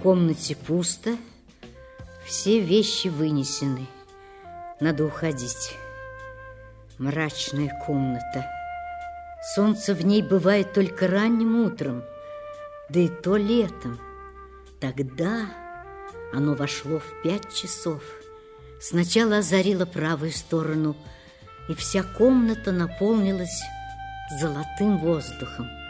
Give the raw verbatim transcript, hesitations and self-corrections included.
комнате пусто, все вещи вынесены. Надо уходить. Мрачная комната. Солнце в ней бывает только ранним утром, да и то летом. Тогда оно вошло в пять часов. Сначала озарило правую сторону, и вся комната наполнилась золотым воздухом.